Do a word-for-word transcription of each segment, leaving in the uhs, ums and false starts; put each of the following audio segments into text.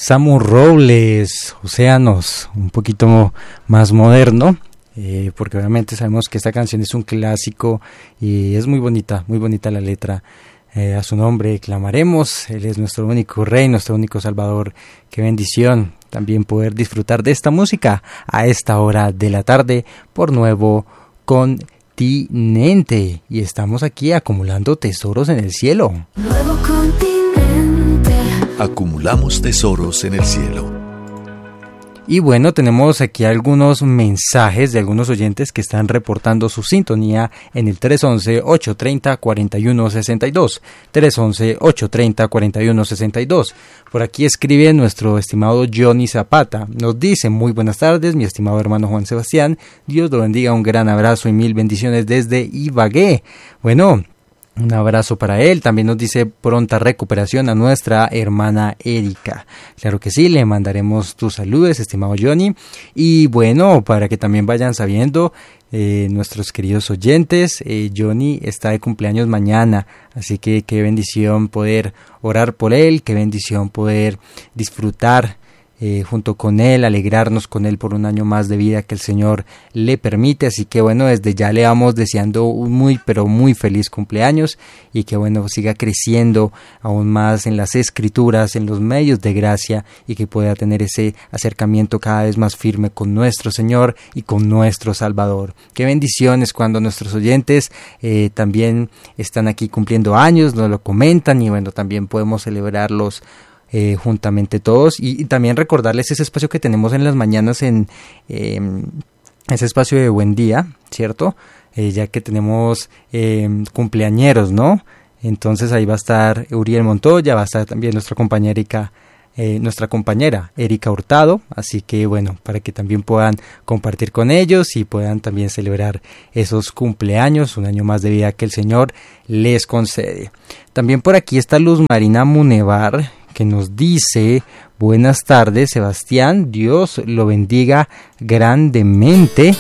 Samu Robles, Océanos, un poquito más moderno, eh, porque obviamente sabemos que esta canción es un clásico y es muy bonita, muy bonita la letra. Eh, a su nombre clamaremos, Él es nuestro único Rey, nuestro único Salvador. Qué bendición también poder disfrutar de esta música a esta hora de la tarde por Nuevo Continente. Y estamos aquí acumulando tesoros en el cielo. Nuevo Continente. Acumulamos tesoros en el cielo. Y bueno, tenemos aquí algunos mensajes de algunos oyentes que están reportando su sintonía en el tres once, ochocientos treinta, cuarenta y uno sesenta y dos. tres once, ochocientos treinta, cuarenta y uno sesenta y dos. Por aquí escribe nuestro estimado Johnny Zapata. Nos dice: muy buenas tardes, mi estimado hermano Juan Sebastián. Dios lo bendiga, un gran abrazo y mil bendiciones desde Ibagué. Bueno, un abrazo para él. También nos dice pronta recuperación a nuestra hermana Erika. Claro que sí, le mandaremos tus saludos, estimado Johnny. Y bueno, para que también vayan sabiendo, eh, nuestros queridos oyentes, eh, Johnny está de cumpleaños mañana. Así que qué bendición poder orar por él, qué bendición poder disfrutar Eh, junto con él, alegrarnos con él por un año más de vida que el Señor le permite. Así que bueno, desde ya le vamos deseando un muy pero muy feliz cumpleaños y que bueno, siga creciendo aún más en las escrituras, en los medios de gracia, y que pueda tener ese acercamiento cada vez más firme con nuestro Señor y con nuestro Salvador. Qué bendiciones cuando nuestros oyentes eh, también están aquí cumpliendo años, nos lo comentan, y bueno, también podemos celebrarlos Eh, juntamente todos, y, y también recordarles ese espacio que tenemos en las mañanas, en eh, ese espacio de Buen Día, ¿cierto? Eh, ya que tenemos eh, cumpleañeros, ¿no? Entonces ahí va a estar Uriel Montoya, va a estar también nuestra compañera Erika, eh, nuestra compañera Erika Hurtado, así que bueno, para que también puedan compartir con ellos y puedan también celebrar esos cumpleaños, un año más de vida que el Señor les concede. También por aquí está Luz Marina Munevar, que nos dice: buenas tardes, Sebastián, Dios lo bendiga grandemente.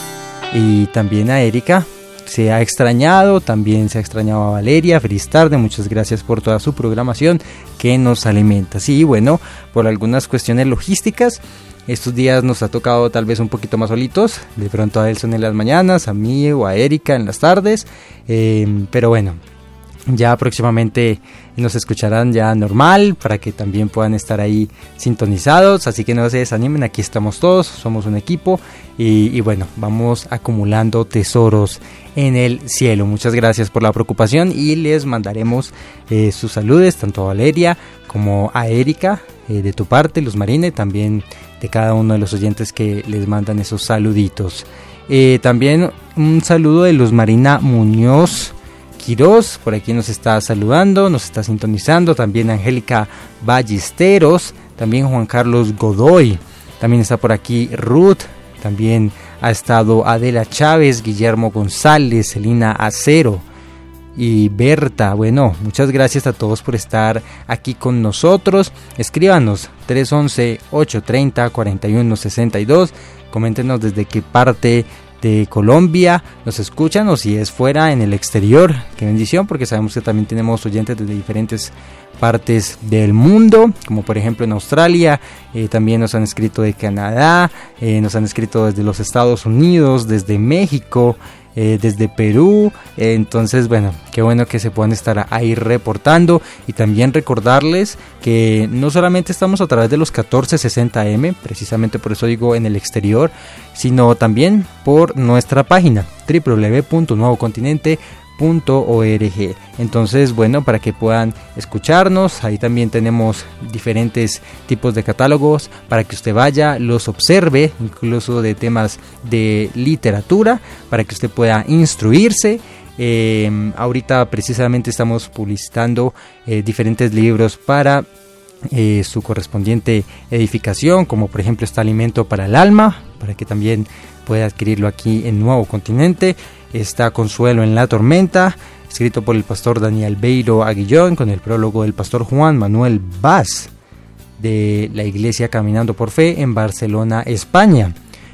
Y también a Erika, se ha extrañado, también se ha extrañado a Valeria. Feliz tarde, muchas gracias por toda su programación que nos alimenta. Sí, bueno, por algunas cuestiones logísticas, estos días nos ha tocado tal vez un poquito más solitos, de pronto a Elson en las mañanas, a mí o a Erika en las tardes, eh, pero bueno, ya próximamente nos escucharán ya normal, para que también puedan estar ahí sintonizados. Así que no se desanimen, aquí estamos todos, somos un equipo, y, y bueno, vamos acumulando tesoros en el cielo. Muchas gracias por la preocupación, y les mandaremos eh, sus saludos tanto a Valeria como a Erika, eh, de tu parte, Luz Marina, y también de cada uno de los oyentes que les mandan esos saluditos. Eh, también un saludo de Luz Marina Muñoz Quiroz, por aquí nos está saludando, nos está sintonizando. También Angélica Ballesteros, también Juan Carlos Godoy, también está por aquí Ruth, también ha estado Adela Chávez, Guillermo González, Celina Acero y Berta. Bueno, muchas gracias a todos por estar aquí con nosotros. Escríbanos tres once, ochocientos treinta, cuarenta y uno sesenta y dos. Coméntenos desde qué parte de Colombia nos escuchan, o si es fuera en el exterior. Qué bendición, porque sabemos que también tenemos oyentes de diferentes partes del mundo, como por ejemplo en Australia. Eh, también nos han escrito de Canadá, eh, nos han escrito desde los Estados Unidos, desde México, eh, desde Perú. Eh, entonces bueno, qué bueno que se puedan estar ahí reportando. Y también recordarles que no solamente estamos a través de los catorce sesenta eme, precisamente por eso digo en el exterior, sino también por nuestra página doble u doble u doble u punto nuevo continente punto org. Entonces bueno, para que puedan escucharnos, ahí también tenemos diferentes tipos de catálogos para que usted vaya, los observe, incluso de temas de literatura, para que usted pueda instruirse. Eh, ahorita precisamente estamos publicitando eh, diferentes libros para eh, su correspondiente edificación, como por ejemplo está Alimento para el Alma, para que también pueda adquirirlo aquí en Nuevo Continente. Está Consuelo en la Tormenta, escrito por el pastor Daniel Beiro Aguillón, con el prólogo del pastor Juan Manuel Vaz, de la Iglesia Caminando por Fe en Barcelona, España.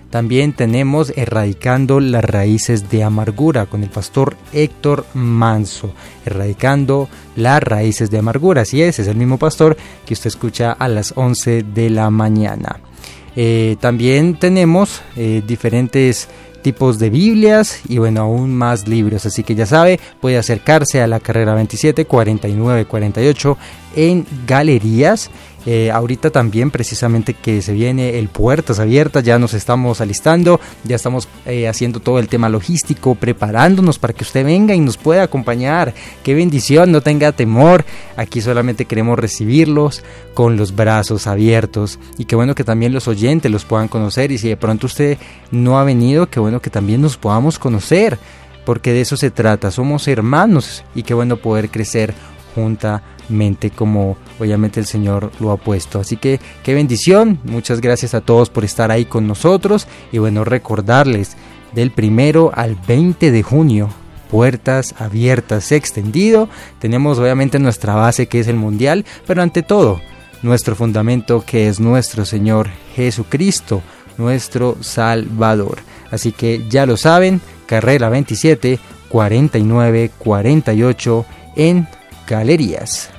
También tenemos Erradicando las raíces de amargura con el pastor Héctor Manso. Erradicando las raíces de amargura. Así es, es el mismo pastor que usted escucha a las once de la mañana. Eh, también tenemos eh, diferentes tipos de Biblias y bueno, aún más libros, así que ya sabe, puede acercarse a la carrera veintisiete cuarenta y nueve cuarenta y ocho en Galerías. Eh, ahorita también precisamente que se viene el Puertas Abiertas, ya nos estamos alistando, ya estamos eh, haciendo todo el tema logístico, preparándonos para que usted venga y nos pueda acompañar. Qué bendición, no tenga temor, aquí solamente queremos recibirlos con los brazos abiertos, y qué bueno que también los oyentes los puedan conocer, y si de pronto usted no ha venido, qué bueno que también nos podamos conocer, porque de eso se trata, somos hermanos, y qué bueno poder crecer juntamente como obviamente el Señor lo ha puesto. Así que qué bendición, muchas gracias a todos por estar ahí con nosotros, y bueno, recordarles del primero al veinte de junio, Puertas Abiertas extendido. Tenemos obviamente nuestra base, que es el Mundial, pero ante todo nuestro fundamento, que es nuestro Señor Jesucristo, nuestro Salvador. Así que ya lo saben, carrera veintisiete cuarenta y nueve cuarenta y ocho en Galerías.